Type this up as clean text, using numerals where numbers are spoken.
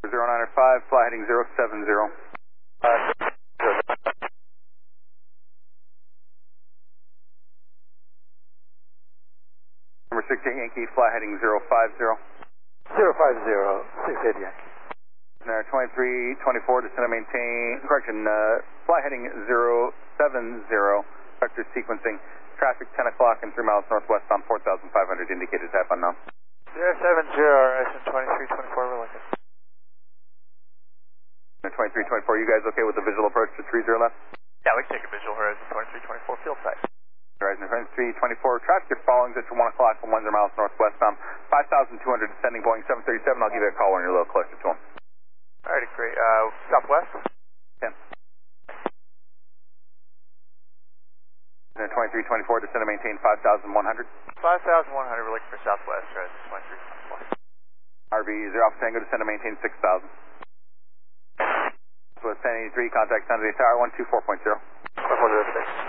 0905, fly heading 070. Number 68 Yankee, fly heading 050. 050, 68 Yankee. 2324, descend and maintain, correction, fly heading 070, vector sequencing, traffic 10 o'clock and 3 miles northwest on 4,500, indicated type unknown. 070, RSN 2324, we're looking. 2324, you guys okay with the visual approach to 30 left? Yeah, we can take a visual horizon 2324 field site. Horizon 2324, traffic is following at 1 o'clock from 100 miles northwest on 5,200, descending Boeing 737. I'll give you a call when you're a little closer to him. Alrighty, great. Southwest? 10. 2324, descend and maintain 5,100. 5,100, we're looking for Southwest, horizon 2324. RV 0 Alpha Tango, descend and maintain 6,000. So it's 1083, contact San Jose Tower 124.0. 146.